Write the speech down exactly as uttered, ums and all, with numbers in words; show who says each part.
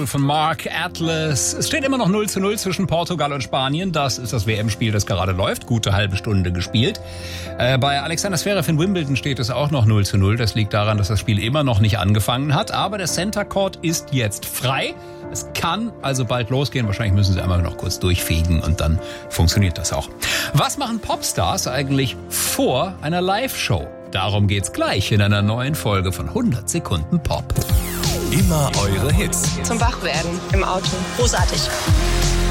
Speaker 1: Beautiful von Mark Atlas. Es steht immer noch null zu null zwischen Portugal und Spanien. Das ist das W M-Spiel, das gerade läuft. Gute halbe Stunde gespielt. Äh, bei Alexander Zverev in Wimbledon steht es auch noch null zu null. Das liegt daran, dass das Spiel immer noch nicht angefangen hat. Aber der Center Court ist jetzt frei. Es kann also bald losgehen. Wahrscheinlich müssen sie einmal noch kurz durchfegen und dann funktioniert das auch. Was machen Popstars eigentlich vor einer Live-Show? Darum geht's gleich in einer neuen Folge von hundert Sekunden Pop.
Speaker 2: Immer eure Hits.
Speaker 3: Zum Wachwerden im Auto.
Speaker 4: Großartig.